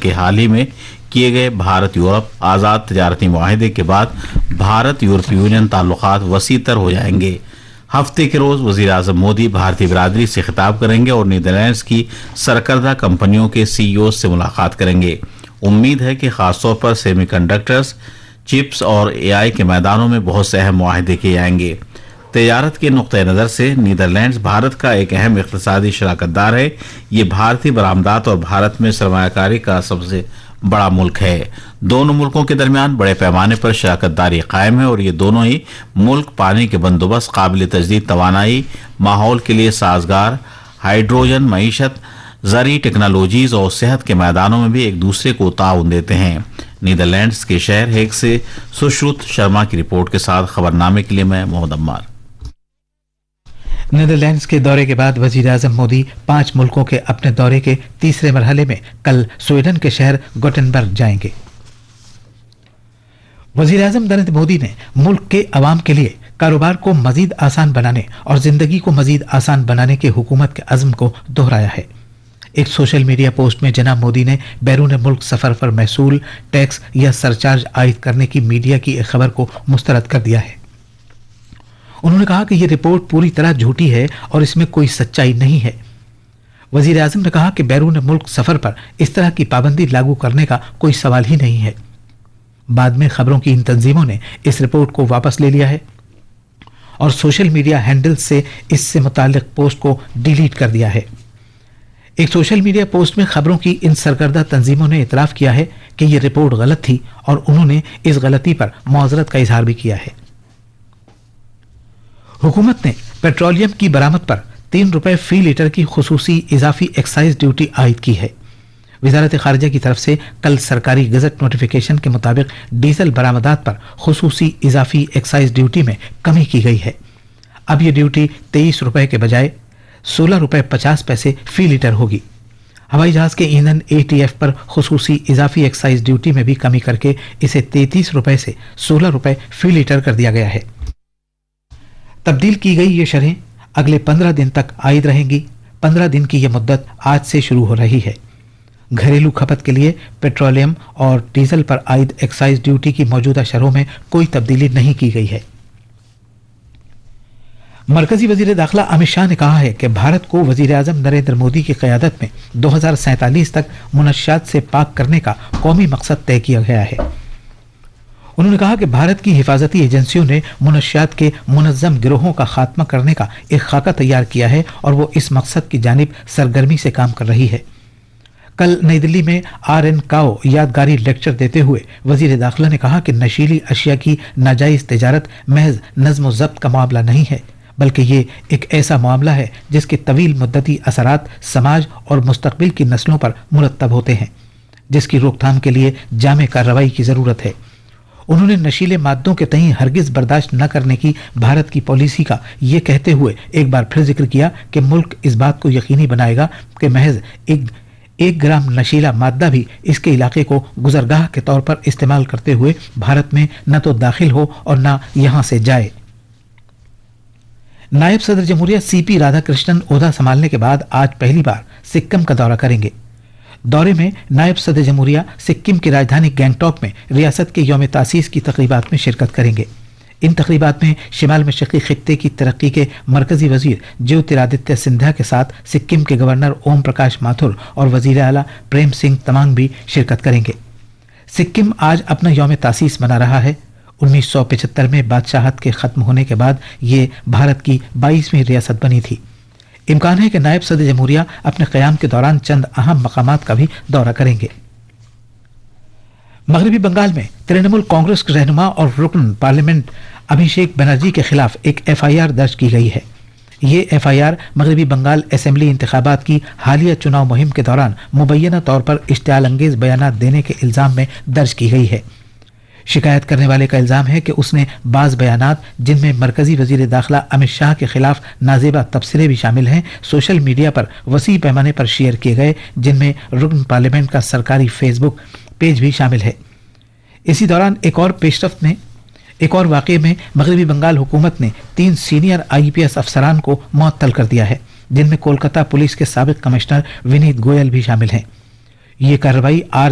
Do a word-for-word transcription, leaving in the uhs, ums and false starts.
बल्कि हाल ही में किए गए भारत यूरोप आज़ाद तजारती मुआहदे के बाद भारत यूरोपीय यूनियन ताल्लुकात वसीतर हो जाएंगे। हफ्ते के रोज वजीर आजम मोदी भारतीय बिरादरी से खिताब करेंगे और नीदरलैंड्स की सरकर्दा कंपनियों के सीईओ से मुलाकात करेंगे। उम्मीद है कि खासतौर पर सेमीकंडक्टर्स, चिप्स और एआई के मैदानों में बहुत से अहम मुआहदे किए जाएंगे। तजारत के नुक्ते नज़र से नीदरलैंड्स भारत का एक अहम इक़्तिसादी शराकतदार है। ये भारतीय बरामदात और भारत में सरमायाकारी का सबसे बड़ा मुल्क है। दोनों मुल्कों के दरमियान बड़े पैमाने पर शराकतदारी कायम है और ये दोनों ही मुल्क पानी के बंदोबस्त, काबिल तजदीद तवानाई, माहौल के लिए साजगार, हाइड्रोजन, मईशत, ज़री टेक्नोलॉजीज और सेहत के मैदानों में भी एक दूसरे को ताउन देते हैं। नीदरलैंड्स के शहर हेग से सुश्रुत शर्मा की रिपोर्ट के साथ खबरनामे के लिए मैं मोहम्मद अम्मार। नीदरलैंड्स के दौरे के बाद वजीर आजम मोदी पांच मुल्कों के अपने दौरे के तीसरे मरहले में कल स्वीडन के शहर गोटेनबर्ग जाएंगे। वजीर आजम नरेंद्र मोदी ने मुल्क के अवाम के लिए कारोबार को मजीद आसान बनाने और जिंदगी को मजीद आसान बनाने के हुकूमत के अज़्म को दोहराया है। एक सोशल मीडिया पोस्ट में जनाब मोदी ने बैरून मुल्क सफर पर महसूल, टैक्स या सरचार्ज आयद करने की मीडिया की एक खबर को मुस्तरद कर दिया है। उन्होंने कहा कि यह रिपोर्ट पूरी तरह झूठी है और इसमें कोई सच्चाई नहीं है। वजीर आजम ने कहा कि बैरून मुल्क सफर पर इस तरह की पाबंदी लागू करने का कोई सवाल ही नहीं है। बाद में खबरों की इन तंजीमों ने इस रिपोर्ट को वापस ले लिया है और सोशल मीडिया हैंडल से इससे मुताल्लिक पोस्ट को डिलीट कर दिया है। एक सोशल मीडिया पोस्ट में खबरों की इन सरकर्दा तंजीमों ने इतराफ किया है कि यह रिपोर्ट गलत थी और उन्होंने इस गलती पर मुआज़रत का इजहार भी किया है। हुकूमत ने पेट्रोलियम की बरामद पर तीन रुपए फी लीटर की खुसूसी इजाफी एक्साइज ड्यूटी आयद की है। वजारत खारजा की तरफ से कल सरकारी गजट नोटिफिकेशन के मुताबिक डीजल बरामदात पर खुसूसी इजाफी एक्साइज ड्यूटी में कमी की गई है। अब यह ड्यूटी तेईस रुपए के बजाय सोलह रुपए पचास पैसे फी लीटर होगी। हवाई जहाज के ईंधन एटीएफ पर खुसूसी इजाफी एक्साइज ड्यूटी में भी कमी करके इसे तैंतीस रुपए से सोलह रुपए फी लीटर कर दिया गया है। तब्दील की गई ये शरहें अगले पंद्रह दिन तक आयद रहेंगी। पंद्रह दिन की यह मुद्दत आज से शुरू हो रही है। घरेलू खपत के लिए पेट्रोलियम और डीजल पर आयद एक्साइज ड्यूटी की मौजूदा शरहों में कोई तब्दीली नहीं की गई है। मरकजी वजीर दाखिला अमित शाह ने कहा है कि भारत को वजीर आजम नरेंद्र मोदी की क़यादत में दो हजार सैंतालीस तक मुनश्शात से पाक करने का कौमी मकसद तय किया गया है। उन्होंने कहा कि भारत की हिफाजती एजेंसियों ने मुनश्शात के मुनज़्ज़म गिरोहों का खात्मा करने का एक खाका तैयार किया है और वो इस मकसद की जानिब सरगर्मी से काम कर रही है। कल नई दिल्ली में आर एन काओ यादगारी लेक्चर देते हुए वजीर दाखिला ने कहा कि नशीली अशिया की नाजायज तिजारत महज नज़्म व ज़ब्त का मामला नहीं है, बल्कि ये एक ऐसा मामला है जिसके तवील मुद्दती असरात समाज और मुस्तकबिल की नस्लों पर मुरतब होते हैं, जिसकी रोकथाम के लिए जामे कार्रवाई की ज़रूरत है। उन्होंने नशीले मादों के तहीं हरगिज बर्दाश्त न करने की भारत की पॉलिसी का ये कहते हुए एक बार फिर जिक्र किया कि मुल्क इस बात को यकीनी बनाएगा कि महज एक एक ग्राम नशीला मादा भी इसके इलाके को गुजरगाह के तौर पर इस्तेमाल करते हुए भारत में न तो दाखिल हो और न यहां से जाए। नायब सदर जमहूरिया सीपी राधाकृष्णन ओहदा संभालने के बाद आज पहली बार सिक्किम का दौरा करेंगे। दौरे में नायब सदर जमहूरिया सिक्किम की राजधानी गैंगटॉक में रियासत के यौम तासीस की तकरीबात में शिरकत करेंगे। इन तकरीबात में शिमाल मशरक़ी खित्ते की तरक्की के मरकजी वजीर ज्योतिरादित्य सिंधिया के साथ सिक्किम के गवर्नर ओम प्रकाश माथुर और वजीर आला प्रेम सिंह तमांग भी शिरकत करेंगे। सिक्किम आज अपना यौम तासीस मना रहा है। उन्नीस सौ पचहत्तर में बादशाहत के खत्म होने के बाद ये भारत की बाईसवीं रियासत बनी थी। इम्कान है कि नायब सदर जमहूरिया अपने क़याम के दौरान चंद अहम मकामात का भी दौरा करेंगे। मगरबी बंगाल में तृणमूल कांग्रेस के रहनुमा और रुकन पार्लियामेंट अभिषेक बनर्जी के खिलाफ एक एफ आई आर दर्ज की गई है। ये एफ आई आर मगरबी बंगाल असेंबली इंतखाबात की हालिया चुनाव मुहिम के दौरान मुबैना तौर पर इश्तियाल अंगेज बयानात देने के इल्जाम में दर्ज की गई है। शिकायत करने वाले का इल्जाम है कि उसने बाज बयानात जिनमें मरकजी वजीर दाखिला अमित शाह के खिलाफ नाजेबा तबसरे भी शामिल हैं, सोशल मीडिया पर वसी पैमाने पर शेयर किए गए, जिनमें रुकन पार्लियामेंट का सरकारी फेसबुक पेज भी शामिल है। इसी दौरान एक और पेशरफ्त में एक और वाक़े में मगरबी बंगाल हुकूमत ने तीन सीनियर आई पी एस अफसरान को मुअत्तल कर दिया है, जिनमें कोलकाता पुलिस के साबिक कमिश्नर विनीत गोयल भी शामिल हैं। ये कार्रवाई आर